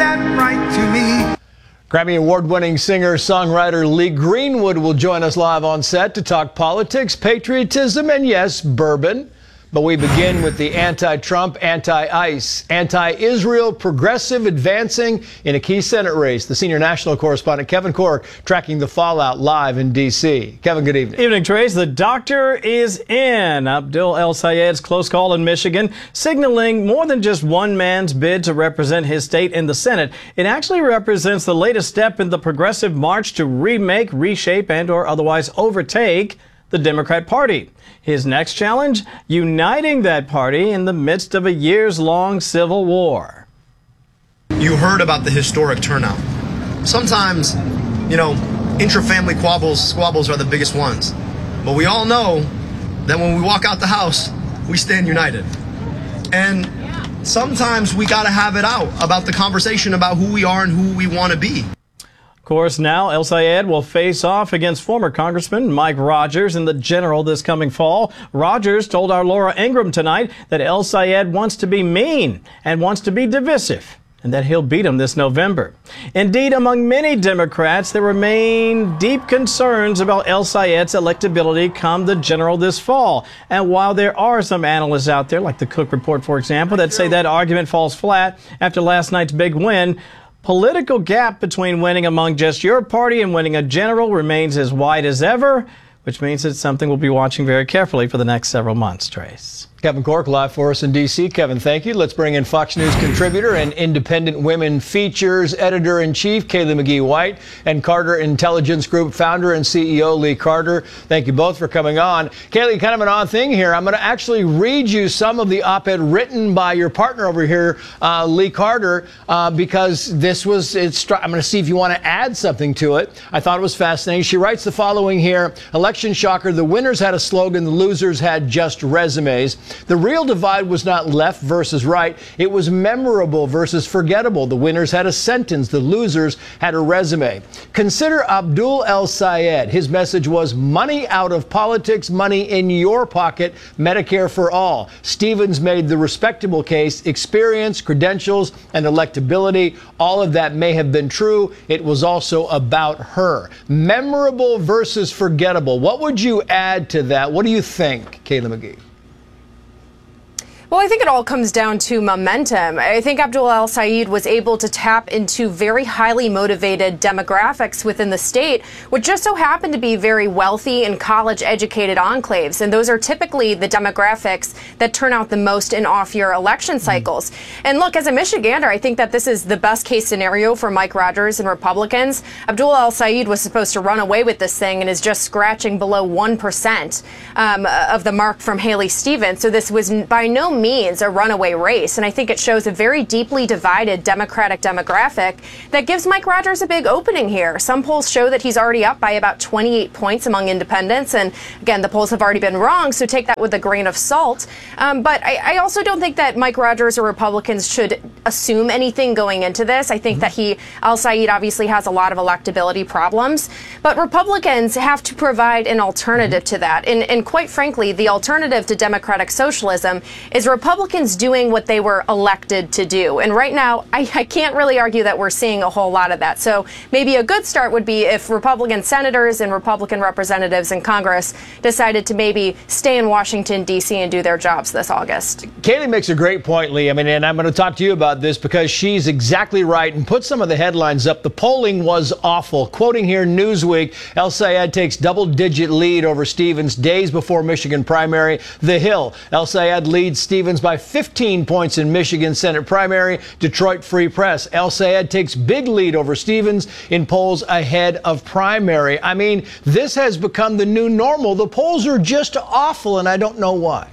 that right to me. Grammy Award-winning singer-songwriter Lee Greenwood will join us live on set to talk politics, patriotism, and yes, bourbon. But we begin with the anti-Trump, anti-ICE, anti-Israel progressive advancing in a key Senate race. The senior national correspondent Kevin Corke tracking the fallout live in D.C. Kevin, good evening. Evening, Trace. The doctor is in. Abdul El-Sayed's close call in Michigan, signaling more than just one man's bid to represent his state in the Senate. It actually represents the latest step in the progressive march to remake, reshape, and or otherwise overtake the Democrat Party. His next challenge, uniting that party in the midst of a years-long civil war. You heard about the historic turnout. Sometimes, intra-family squabbles are the biggest ones. But we all know that when we walk out the house, we stand united. And sometimes we gotta have it out about the conversation about who we are and who we want to be. Of course, now El-Sayed will face off against former Congressman Mike Rogers in the general this coming fall. Rogers told our Laura Ingram tonight that El-Sayed wants to be mean and wants to be divisive, and that he'll beat him this November. Indeed, among many Democrats, there remain deep concerns about El-Sayed's electability come the general this fall. And while there are some analysts out there, like the Cook Report, for example, that say that argument falls flat after last night's big win, political gap between winning among just your party and winning a general remains as wide as ever, which means it's something we'll be watching very carefully for the next several months, Trace. Kevin Corke live for us in D.C. Kevin, thank you. Let's bring in Fox News contributor and Independent Women Features editor-in-chief Kaylee McGee-White and Carter Intelligence Group founder and CEO Lee Carter. Thank you both for coming on. Kaylee, kind of an odd thing here. I'm going to actually read you some of the op-ed written by your partner over here, Lee Carter, because I'm going to see if you want to add something to it. I thought it was fascinating. She writes the following here. Election shocker. The winners had a slogan. The losers had just resumes. The real divide was not left versus right. It was memorable versus forgettable. The winners had a sentence. The losers had a resume. Consider Abdul El-Sayed. His message was money out of politics, money in your pocket, Medicare for all. Stevens made the respectable case, experience, credentials, and electability. All of that may have been true. It was also about her. Memorable versus forgettable. What would you add to that? What do you think, Kaylee McGee? Well, I think it all comes down to momentum. I think Abdul El-Sayed was able to tap into very highly motivated demographics within the state, which just so happen to be very wealthy and college-educated enclaves. And those are typically the demographics that turn out the most in off-year election cycles. And look, as a Michigander, I think that this is the best-case scenario for Mike Rogers and Republicans. Abdul El-Sayed was supposed to run away with this thing and is just scratching below 1% of the mark from Haley Stevens. So this was by no means a runaway race, and I think it shows a very deeply divided Democratic demographic that gives Mike Rogers a big opening here. Some polls show that he's already up by about 28 points among independents, and again, the polls have already been wrong, so take that with a grain of salt. But I also don't think that Mike Rogers or Republicans should assume anything going into this. I think that El-Sayed obviously has a lot of electability problems, but Republicans have to provide an alternative to that, and quite frankly, the alternative to democratic socialism is Republicans doing what they were elected to do. And right now, I can't really argue that we're seeing a whole lot of that. So maybe a good start would be if Republican senators and Republican representatives in Congress decided to maybe stay in Washington, D.C. and do their jobs this August. Kaylee makes a great point, Lee. And I'm going to talk to you about this because she's exactly right and put some of the headlines up. The polling was awful. Quoting here Newsweek, El-Sayed takes double-digit lead over Stevens days before Michigan primary. The Hill, El-Sayed leads Stevens by 15 points in Michigan Senate primary. Detroit Free Press, El-Sayed takes big lead over Stevens in polls ahead of primary. I mean, this has become the new normal. The polls are just awful, and I don't know why.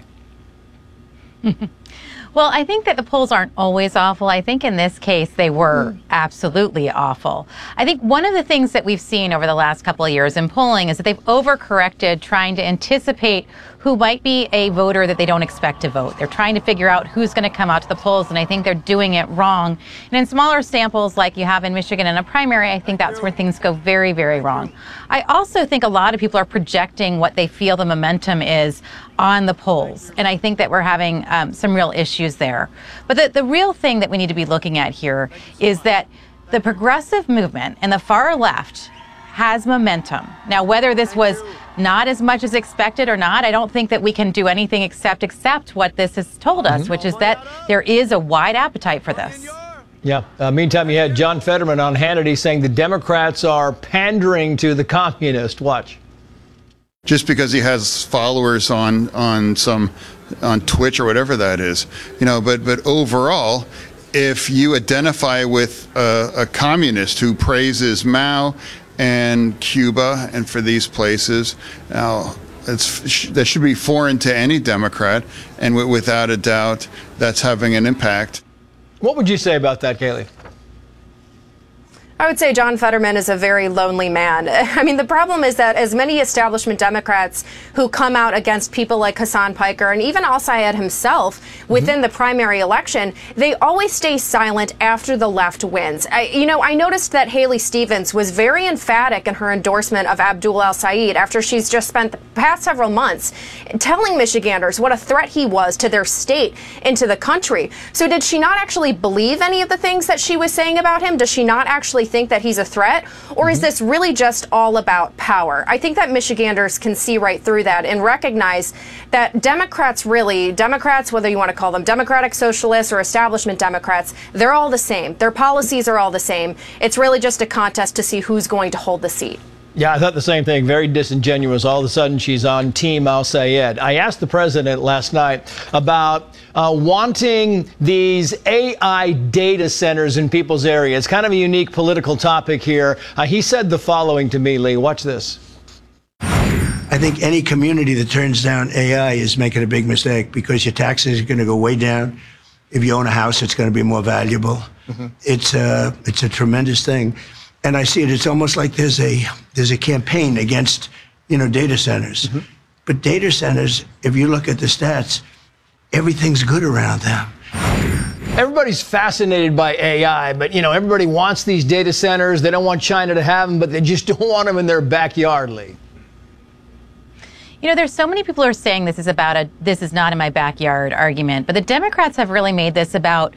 Well, I think that the polls aren't always awful. I think in this case, they were absolutely awful. I think one of the things that we've seen over the last couple of years in polling is that they've overcorrected trying to anticipate who might be a voter that they don't expect to vote. They're trying to figure out who's going to come out to the polls, and I think they're doing it wrong. And in smaller samples like you have in Michigan in a primary, I think that's where things go very, very wrong. I also think a lot of people are projecting what they feel the momentum is on the polls, and I think that we're having some real issues there. But the real thing that we need to be looking at here is that the progressive movement and the far left has momentum. Now, whether this was not as much as expected or not, I don't think that we can do anything except accept what this has told us, which is that there is a wide appetite for this. Yeah. Meantime, you had John Fetterman on Hannity saying the Democrats are pandering to the communists. Watch. Just because he has followers on Twitch or whatever that is, but overall, if you identify with a communist who praises Mao and Cuba and for these places, now that should be foreign to any Democrat, and without a doubt, that's having an impact. What would you say about that, Kayleigh? I would say John Fetterman is a very lonely man. I mean, the problem is that as many establishment Democrats who come out against people like Hasan Piker and even al-Sayed himself within the primary election, they always stay silent after the left wins. I noticed that Haley Stevens was very emphatic in her endorsement of Abdul el-Sayed after she's just spent the past several months telling Michiganders what a threat he was to their state and to the country. So did she not actually believe any of the things that she was saying about him? Does she not actually think that he's a threat? Or is this really just all about power? I think that Michiganders can see right through that and recognize that Democrats, whether you want to call them Democratic Socialists or establishment Democrats, they're all the same. Their policies are all the same. It's really just a contest to see who's going to hold the seat. Yeah, I thought the same thing. Very disingenuous. All of a sudden, she's on Team al-Sayed. I asked the president last night about wanting these AI data centers in people's areas. It's kind of a unique political topic here. He said the following to me, Lee. Watch this. I think any community that turns down AI is making a big mistake because your taxes are going to go way down. If you own a house, it's going to be more valuable. It's a tremendous thing. And I see it, it's almost like there's a campaign against, data centers. But data centers, if you look at the stats, everything's good around them. Everybody's fascinated by AI, but, everybody wants these data centers. They don't want China to have them, but they just don't want them in their backyard, Lee. There's so many people who are saying this is about this is not in my backyard argument, but the Democrats have really made this about,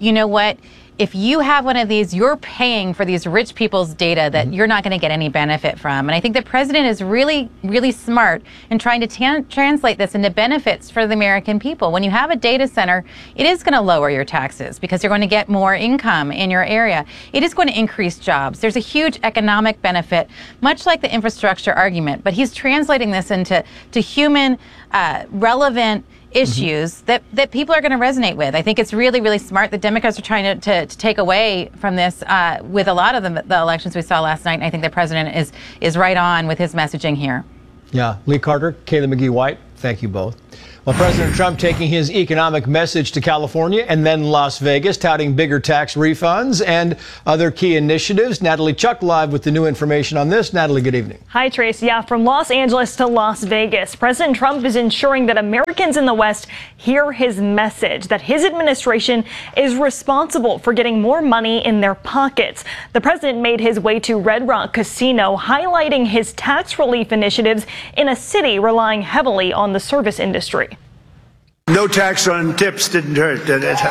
if you have one of these, you're paying for these rich people's data that you're not going to get any benefit from. And I think the president is really, really smart in trying to translate this into benefits for the American people. When you have a data center, it is going to lower your taxes because you're going to get more income in your area. It is going to increase jobs. There's a huge economic benefit, much like the infrastructure argument. But he's translating this into human, relevant issues that people are going to resonate with. I think it's really, really smart. The Democrats are trying to take away from this with a lot of the elections we saw last night. And I think the president is right on with his messaging here. Yeah. Lee Carter, Kayleigh McGee-White, thank you both. Well, President Trump taking his economic message to California and then Las Vegas, touting bigger tax refunds and other key initiatives. Natalie Chuck live with the new information on this. Natalie, good evening. Hi, Trace. Yeah, from Los Angeles to Las Vegas, President Trump is ensuring that Americans in the West hear his message, that his administration is responsible for getting more money in their pockets. The president made his way to Red Rock Casino, highlighting his tax relief initiatives in a city relying heavily on the service industry. No tax on tips didn't hurt, did it?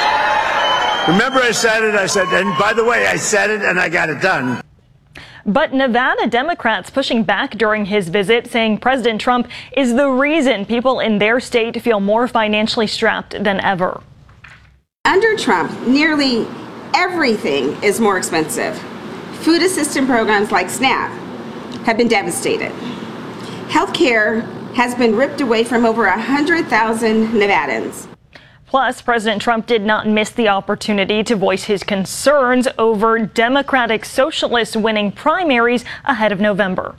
Remember I said it, and by the way, I said it and I got it done. But Nevada Democrats pushing back during his visit, saying President Trump is the reason people in their state feel more financially strapped than ever. Under Trump, nearly everything is more expensive. Food assistance programs like SNAP have been devastated. Healthcare has been ripped away from over 100,000 Nevadans. Plus, President Trump did not miss the opportunity to voice his concerns over Democratic Socialists winning primaries ahead of November.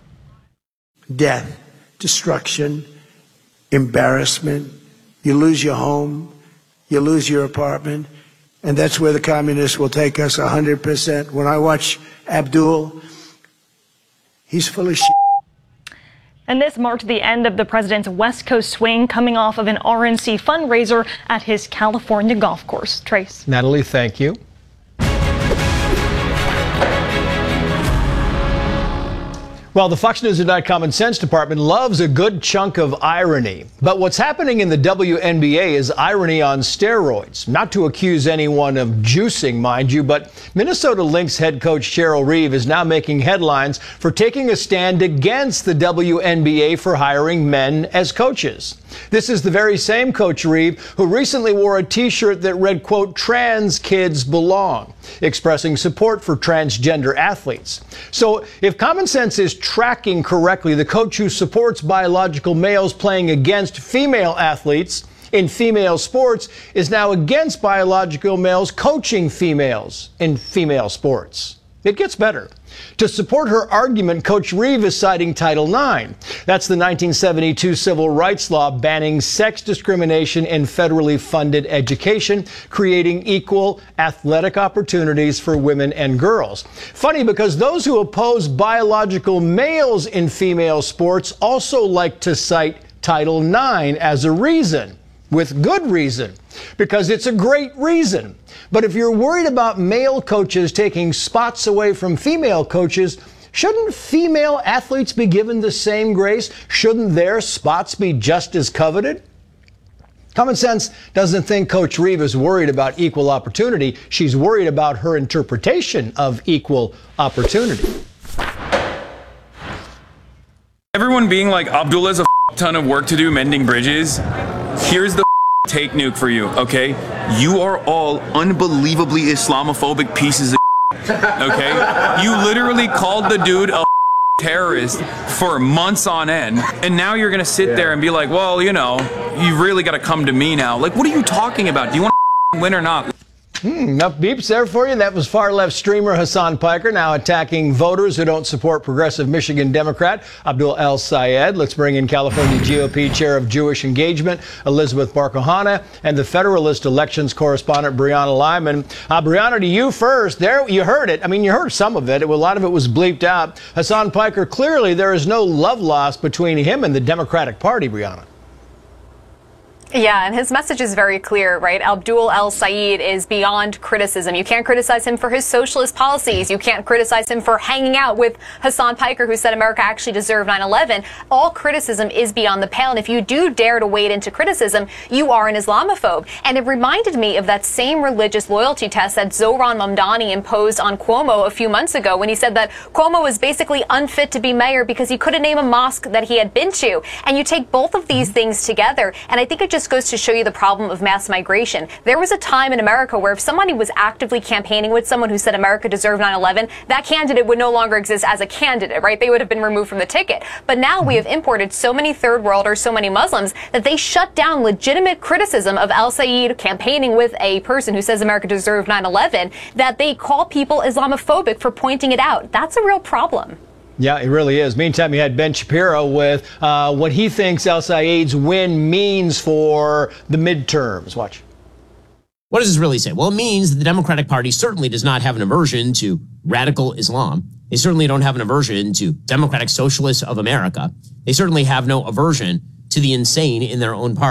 Death, destruction, embarrassment. You lose your home, you lose your apartment, and that's where the communists will take us 100%. When I watch Abdul, he's full of shit. And this marked the end of the president's West Coast swing, coming off of an RNC fundraiser at his California golf course. Trace. Natalie, thank you. Well, the Fox News Tonight Common Sense Department loves a good chunk of irony. But what's happening in the WNBA is irony on steroids. Not to accuse anyone of juicing, mind you, but Minnesota Lynx head coach Cheryl Reeve is now making headlines for taking a stand against the WNBA for hiring men as coaches. This is the very same Coach Reeve who recently wore a T-shirt that read, quote, "Trans kids belong," expressing support for transgender athletes. So if common sense is tracking correctly, the coach who supports biological males playing against female athletes in female sports is now against biological males coaching females in female sports. It gets better. To support her argument, Coach Reeve is citing Title IX. That's the 1972 civil rights law banning sex discrimination in federally funded education, creating equal athletic opportunities for women and girls. Funny, because those who oppose biological males in female sports also like to cite Title IX as a reason. With good reason, because it's a great reason. But if you're worried about male coaches taking spots away from female coaches, shouldn't female athletes be given the same grace? Shouldn't their spots be just as coveted? Common sense doesn't think Coach Reeve is worried about equal opportunity. She's worried about her interpretation of equal opportunity. Everyone being like, Abdul has a ton of work to do mending bridges. Here's the take nuke for you, okay? You are all unbelievably Islamophobic pieces of okay? You literally called the dude a terrorist for months on end, and now you're gonna sit there and be like, well, you know, you really gotta come to me now. Like, what are you talking about? Do you want to win or not? Enough beeps there for you. That was far-left streamer Hassan Piker, now attacking voters who don't support progressive Michigan Democrat Abdul El-Sayed. Let's bring in California GOP Chair of Jewish Engagement, Elizabeth Bar-Kohana, and the Federalist Elections correspondent, Brianna Lyman. Brianna, to you first. There, you heard it. I mean, you heard some of it. A lot of it was bleeped out. Hassan Piker, clearly there is no love lost between him and the Democratic Party, Brianna. Yeah, and his message is very clear, right? Abdul El-Sayed is beyond criticism. You can't criticize him for his socialist policies. You can't criticize him for hanging out with Hassan Piker, who said America actually deserved 9/11. All criticism is beyond the pale, and if you do dare to wade into criticism, you are an Islamophobe. And it reminded me of that same religious loyalty test that Zohran Mamdani imposed on Cuomo a few months ago, when he said that Cuomo was basically unfit to be mayor because he couldn't name a mosque that he had been to. And you take both of these things together, and I think it just goes to show you the problem of mass migration. There was a time in America where if somebody was actively campaigning with someone who said America deserved 9/11, that candidate would no longer exist as a candidate, right? They would have been removed from the ticket. But now we have imported so many third worlders, so many Muslims, that they shut down legitimate criticism of El-Sayed campaigning with a person who says America deserved 9/11, that they call people Islamophobic for pointing it out. That's a real problem. Yeah, it really is. Meantime, you had Ben Shapiro with what he thinks El-Sayed's win means for the midterms. Watch. What does this really say? Well, it means that the Democratic Party certainly does not have an aversion to radical Islam. They certainly don't have an aversion to Democratic Socialists of America. They certainly have no aversion to the insane in their own party.